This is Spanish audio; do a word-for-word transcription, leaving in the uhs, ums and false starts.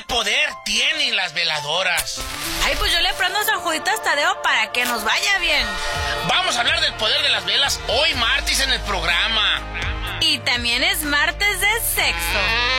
poder tienen las veladoras? Ay, pues yo le prendo San Juditas Tadeo para que nos vaya bien. Vamos a hablar del poder de las velas hoy martes en el programa. Y también es martes de sexo.